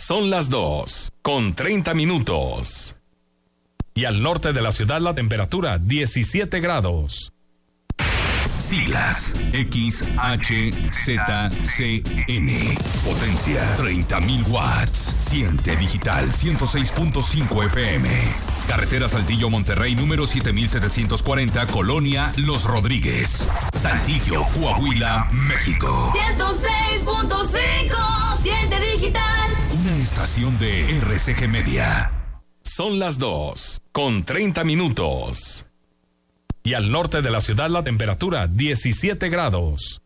Son las 2:30. Y al norte de la ciudad la temperatura 17 grados. Siglas XHZCN. Potencia 30.000 watts. Siente digital 106.5 FM. Carretera Saltillo Monterrey número 7740, Colonia Los Rodríguez, Saltillo, Coahuila, México. 106.5. Siente digital. Una estación de RCG Media. Son las 2:30. Y al norte de la ciudad la temperatura 17 grados.